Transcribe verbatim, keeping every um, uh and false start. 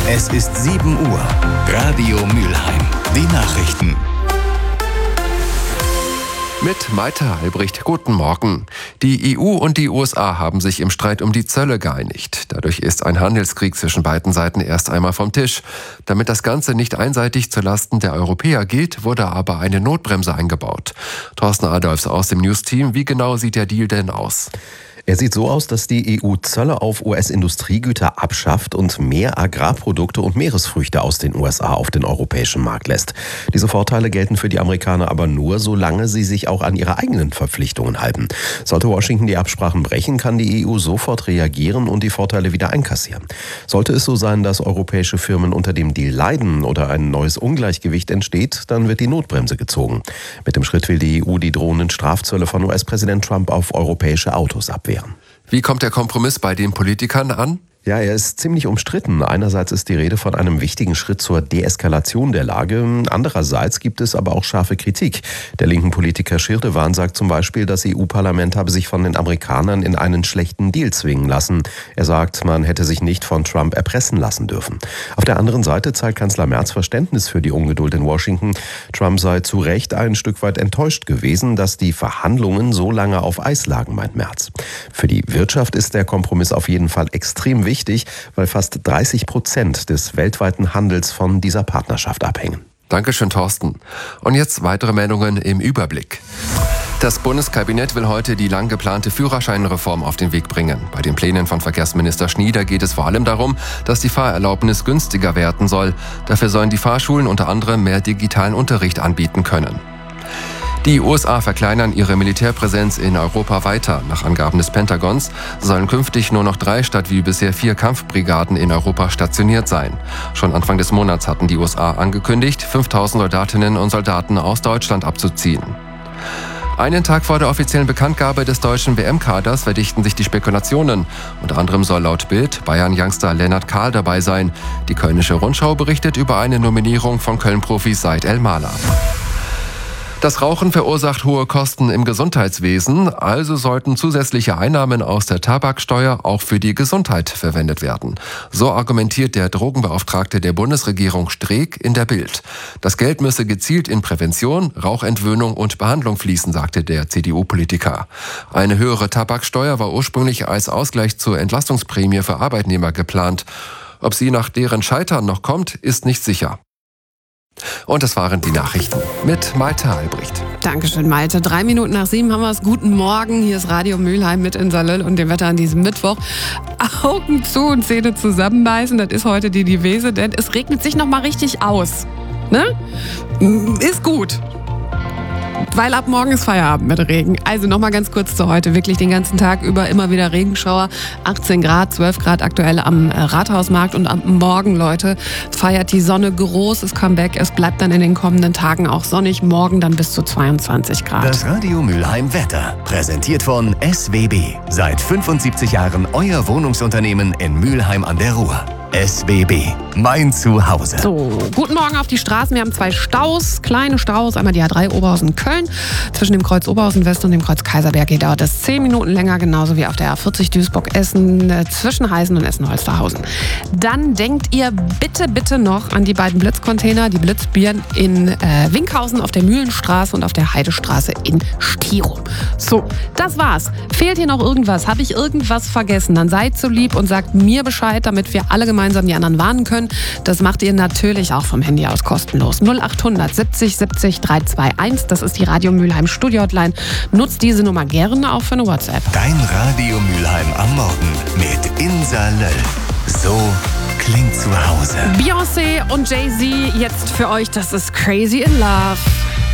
Es ist sieben Uhr. Radio Mülheim. Die Nachrichten. Mit Maite Albrecht, guten Morgen. Die E U und die U S A haben sich im Streit um die Zölle geeinigt. Dadurch ist ein Handelskrieg zwischen beiden Seiten erst einmal vom Tisch. Damit das Ganze nicht einseitig zulasten der Europäer geht, wurde aber eine Notbremse eingebaut. Thorsten Adolfs aus dem News-Team, wie genau sieht der Deal denn aus? Er sieht so aus, dass die E U Zölle auf U S-Industriegüter abschafft und mehr Agrarprodukte und Meeresfrüchte aus den U S A auf den europäischen Markt lässt. Diese Vorteile gelten für die Amerikaner aber nur, solange sie sich auch an ihre eigenen Verpflichtungen halten. Sollte Washington die Absprachen brechen, kann die E U sofort reagieren und die Vorteile wieder einkassieren. Sollte es so sein, dass europäische Firmen unter dem Deal leiden oder ein neues Ungleichgewicht entsteht, dann wird die Notbremse gezogen. Mit dem Schritt will die E U die drohenden Strafzölle von U S-Präsident Trump auf europäische Autos abwehren. Wie kommt der Kompromiss bei den Politikern an? Ja, er ist ziemlich umstritten. Einerseits ist die Rede von einem wichtigen Schritt zur Deeskalation der Lage. Andererseits gibt es aber auch scharfe Kritik. Der linken Politiker Schirdewan sagt zum Beispiel, das E U-Parlament habe sich von den Amerikanern in einen schlechten Deal zwingen lassen. Er sagt, man hätte sich nicht von Trump erpressen lassen dürfen. Auf der anderen Seite zeigt Kanzler Merz Verständnis für die Ungeduld in Washington. Trump sei zu Recht ein Stück weit enttäuscht gewesen, dass die Verhandlungen so lange auf Eis lagen, meint Merz. Für die Wirtschaft ist der Kompromiss auf jeden Fall extrem wichtig. Wichtig, weil fast dreißig Prozent des weltweiten Handels von dieser Partnerschaft abhängen. Dankeschön, Thorsten. Und jetzt weitere Meldungen im Überblick. Das Bundeskabinett will heute die lang geplante Führerscheinreform auf den Weg bringen. Bei den Plänen von Verkehrsminister Schnieder geht es vor allem darum, dass die Fahrerlaubnis günstiger werden soll. Dafür sollen die Fahrschulen unter anderem mehr digitalen Unterricht anbieten können. Die U S A verkleinern ihre Militärpräsenz in Europa weiter. Nach Angaben des Pentagons sollen künftig nur noch drei statt wie bisher vier Kampfbrigaden in Europa stationiert sein. Schon Anfang des Monats hatten die U S A angekündigt, fünftausend Soldatinnen und Soldaten aus Deutschland abzuziehen. Einen Tag vor der offiziellen Bekanntgabe des deutschen W M-Kaders verdichten sich die Spekulationen. Unter anderem soll laut Bild Bayern-Youngster Lennart Kahl dabei sein. Die Kölnische Rundschau berichtet über eine Nominierung von Köln-Profis Said El-Maler. Das Rauchen verursacht hohe Kosten im Gesundheitswesen, also sollten zusätzliche Einnahmen aus der Tabaksteuer auch für die Gesundheit verwendet werden. So argumentiert der Drogenbeauftragte der Bundesregierung Streeck in der Bild. Das Geld müsse gezielt in Prävention, Rauchentwöhnung und Behandlung fließen, sagte der C D U-Politiker. Eine höhere Tabaksteuer war ursprünglich als Ausgleich zur Entlastungsprämie für Arbeitnehmer geplant. Ob sie nach deren Scheitern noch kommt, ist nicht sicher. Und das waren die Nachrichten mit Maite Albrecht. Dankeschön, Malte. Drei Minuten nach sieben haben wir es. Guten Morgen. Hier ist Radio Mülheim mit Insa Löll und dem Wetter an diesem Mittwoch. Augen zu und Zähne zusammenbeißen, das ist heute die Devise, denn es regnet sich noch mal richtig aus. Ne? Ist gut. Weil ab morgen ist Feierabend mit Regen. Also nochmal ganz kurz zu heute. Wirklich den ganzen Tag über immer wieder Regenschauer. achtzehn Grad, zwölf Grad aktuell am Rathausmarkt. Und am Morgen, Leute, feiert die Sonne großes Comeback. Es bleibt dann in den kommenden Tagen auch sonnig. Morgen dann bis zu zweiundzwanzig Grad. Das Radio Mülheim Wetter. Präsentiert von S W B. Seit fünfundsiebzig Jahren euer Wohnungsunternehmen in Mülheim an der Ruhr. S W B, mein Zuhause. So, guten Morgen auf die Straßen. Wir haben zwei Staus, kleine Staus. Einmal die A drei Oberhausen-Köln. Zwischen dem Kreuz Oberhausen-West und dem Kreuz Kaiserberg hier dauert es zehn Minuten länger, genauso wie auf der A vierzig Duisburg-Essen äh, zwischen Heißen und Essen-Holsterhausen. Dann denkt ihr bitte, bitte noch an die beiden Blitzcontainer, die Blitzbieren in äh, Winkhausen auf der Mühlenstraße und auf der Heidestraße in Stiro. So, das war's. Fehlt hier noch irgendwas? Habe ich irgendwas vergessen? Dann seid so lieb und sagt mir Bescheid, damit wir alle gemeinsam die anderen warnen können. Das macht ihr natürlich auch vom Handy aus kostenlos. null acht hundert siebzig siebzig dreihunderteinundzwanzig, das ist die Radio Mülheim Studio-Hotline. Nutzt diese Nummer gerne auch für eine WhatsApp. Dein Radio Mülheim am Morgen mit Insa Löll. So klingt zu Hause. Beyoncé und Jay-Z jetzt für euch. Das ist Crazy in Love.